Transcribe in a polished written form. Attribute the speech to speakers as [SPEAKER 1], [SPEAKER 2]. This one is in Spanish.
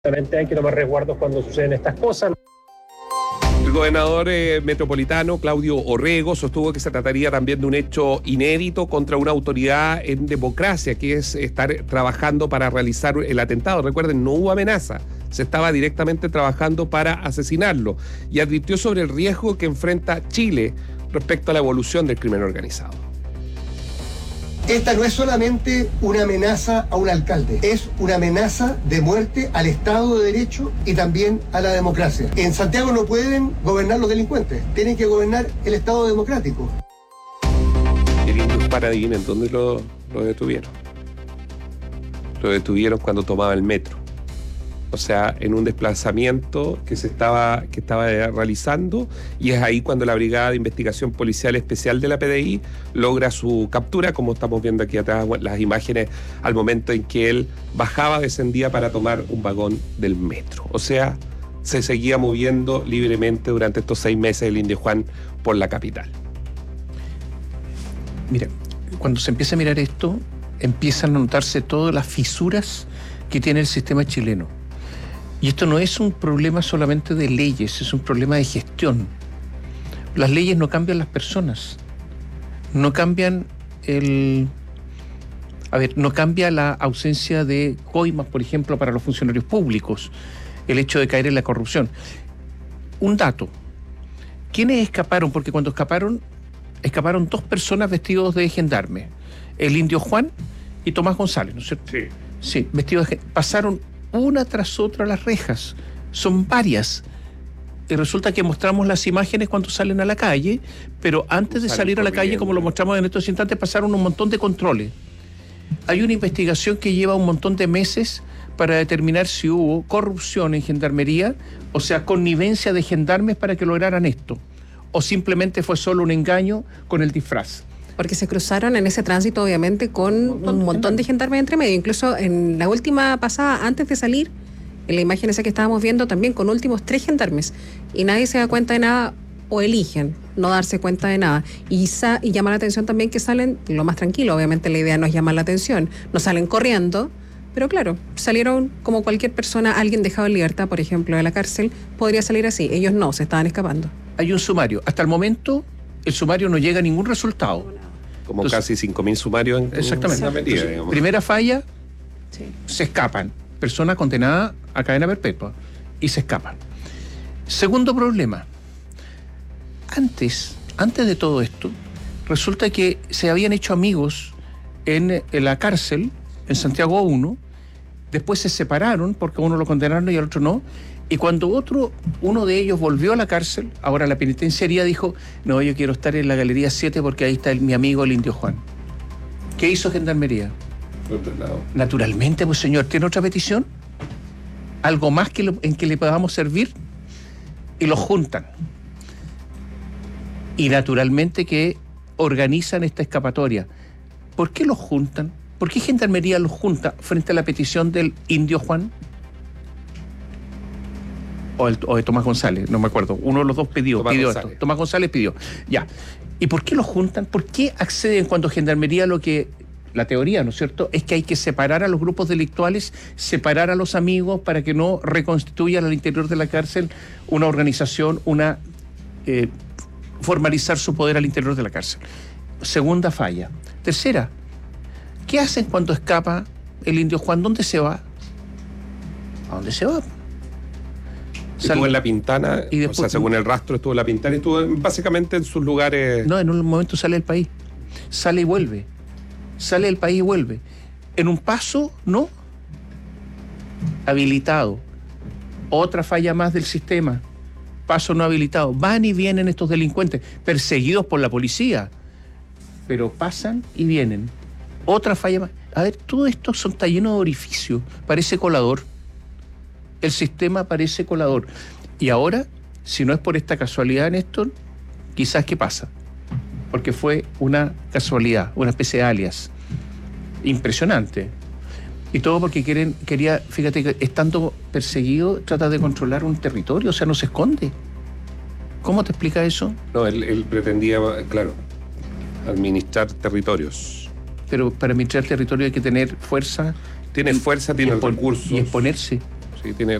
[SPEAKER 1] Hay que tomar resguardos cuando suceden estas cosas.
[SPEAKER 2] El gobernador metropolitano, Claudio Orrego, sostuvo que se trataría también de un hecho inédito contra una autoridad en democracia, que es estar trabajando para realizar el atentado. Recuerden, no hubo amenaza, se estaba directamente trabajando para asesinarlo. Y advirtió sobre el riesgo que enfrenta Chile respecto a la evolución del crimen organizado.
[SPEAKER 3] Esta no es solamente una amenaza a un alcalde, es una amenaza de muerte al Estado de Derecho y también a la democracia. En Santiago no pueden gobernar los delincuentes, tienen que gobernar el Estado democrático.
[SPEAKER 2] El Indio Paradín, ¿en dónde lo detuvieron? Lo detuvieron cuando tomaba el metro. O sea, en un desplazamiento que estaba realizando, y es ahí cuando la Brigada de Investigación Policial Especial de la PDI logra su captura, como estamos viendo aquí atrás las imágenes, al momento en que él descendía para tomar un vagón del metro. O sea, se seguía moviendo libremente durante estos 6 meses el Indio Juan por la capital.
[SPEAKER 4] Mira, cuando se empieza a mirar esto, empiezan a notarse todas las fisuras que tiene el sistema chileno. Y esto no es un problema solamente de leyes, es un problema de gestión. Las leyes no cambian las personas, no cambian no cambia la ausencia de coimas, por ejemplo, para los funcionarios públicos, el hecho de caer en la corrupción. Un dato, ¿quiénes escaparon? Porque cuando escaparon 2 personas vestidos de gendarme, el Indio Juan y Tomás González, ¿no es cierto?
[SPEAKER 2] Sí.
[SPEAKER 4] Sí, vestidos de pasaron una tras otra las rejas, son varias. Y resulta que mostramos las imágenes cuando salen a la calle, pero antes de salir a la calle, como lo mostramos en estos instantes, pasaron un montón de controles. Hay una investigación que lleva un montón de meses para determinar si hubo corrupción en gendarmería, o sea, connivencia de gendarmes para que lograran esto, o simplemente fue solo un engaño con el disfraz.
[SPEAKER 5] Porque se cruzaron en ese tránsito, obviamente, con un montón de gendarmes entre medio. Incluso en la última pasada, antes de salir, en la imagen esa que estábamos viendo, también con últimos 3 gendarmes. Y nadie se da cuenta de nada, o eligen no darse cuenta de nada. Y llama la atención también que salen lo más tranquilo. Obviamente la idea no es llamar la atención. No salen corriendo, pero claro, salieron como cualquier persona, alguien dejado en libertad, por ejemplo, de la cárcel, podría salir así. Ellos no, se estaban escapando.
[SPEAKER 4] Hay un sumario. Hasta el momento, el sumario no llega a ningún resultado.
[SPEAKER 2] Como
[SPEAKER 4] Entonces,
[SPEAKER 2] casi 5.000 sumarios
[SPEAKER 4] exactamente.
[SPEAKER 2] En medida, digamos.
[SPEAKER 4] Primera falla,
[SPEAKER 5] Sí.
[SPEAKER 4] se escapan. Persona condenada a cadena perpetua y se escapan. Segundo problema. Antes de todo esto, resulta que se habían hecho amigos en la cárcel, en Santiago 1, después se separaron porque a uno lo condenaron y al otro no. Y cuando uno de ellos volvió a la cárcel, ahora la penitenciaría dijo, no, yo quiero estar en la Galería 7 porque ahí está mi amigo el Indio Juan. ¿Qué hizo Gendarmería? Naturalmente, pues señor, ¿tiene otra petición? ¿Algo más en que le podamos servir? Y los juntan. Y naturalmente que organizan esta escapatoria. ¿Por qué los juntan? ¿Por qué Gendarmería los junta frente a la petición del Indio Juan? O de Tomás González, no me acuerdo. Uno de los dos pidió esto. Tomás González pidió. Ya. ¿Y por qué los juntan? ¿Por qué acceden cuando Gendarmería la teoría, ¿no es cierto?, es que hay que separar a los grupos delictuales, separar a los amigos para que no reconstituyan al interior de la cárcel una organización, formalizar su poder al interior de la cárcel? Segunda falla. Tercera, ¿qué hacen cuando escapa el Indio Juan? ¿Dónde se va? ¿A dónde se va?
[SPEAKER 2] Estuvo en La Pintana, y después, o sea, según el rastro estuvo en La Pintana y estuvo básicamente en sus lugares.
[SPEAKER 4] No, en un momento sale del país, sale y vuelve, sale del país y vuelve. En un paso, no, habilitado. Otra falla más del sistema, paso no habilitado. Van y vienen estos delincuentes, perseguidos por la policía, pero pasan y vienen. Otra falla más. A ver, todo esto está lleno de orificios, parece colador. El sistema parece colador. Y ahora, si no es por esta casualidad, Néstor, quizás ¿qué pasa? Porque fue una casualidad, una especie de alias. Impresionante. Y todo porque fíjate que estando perseguido, trata de controlar un territorio, o sea, no se esconde. ¿Cómo te explica eso?
[SPEAKER 2] No, él pretendía, claro, administrar territorios.
[SPEAKER 4] Pero para administrar territorio hay que tener fuerza.
[SPEAKER 2] Tiene fuerza, tiene recursos.
[SPEAKER 4] Y exponerse.
[SPEAKER 2] Sí, tiene